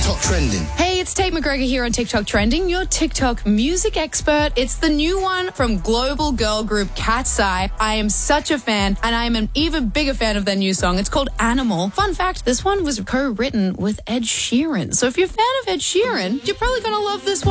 TikTok Trending. Hey, it's Tate McGregor here on TikTok Trending, your TikTok music expert. It's the new one from global girl group Cat's Eye. I am such a fan, and I am an even bigger fan of their new song. It's called Animal. Fun fact, this one was co-written with Ed Sheeran. So if you're a fan of Ed Sheeran, you're probably going to love this one.